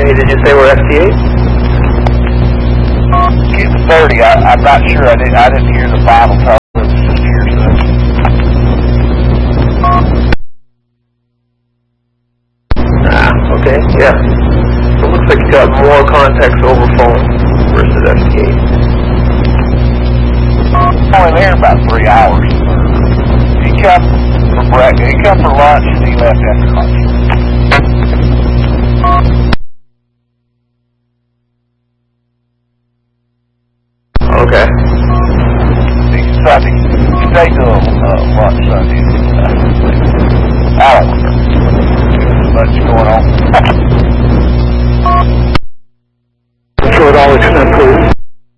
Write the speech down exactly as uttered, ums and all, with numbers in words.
many did you say were F T eight? Get to thirty. I, I'm not sure. I didn't. I didn't hear the final talk. It was just hearsay. Ah, okay, yeah. So it looks like you got more contacts over phone versus F T eight. Only there about three hours. He come for breakfast. He come for lunch and he left after lunch. Okay. He Sunday. He stayed till uh, lunch Sunday. Uh, I don't know. There's much going on. Short all extent, please.